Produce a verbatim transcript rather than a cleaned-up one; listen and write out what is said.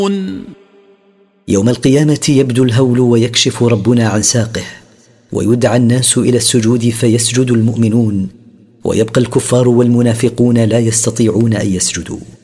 يوم القيامة يبدو الهول ويكشف ربنا عن ساقه، ويدعى الناس إلى السجود فيسجد المؤمنون، ويبقى الكفار والمنافقون لا يستطيعون أن يسجدوا.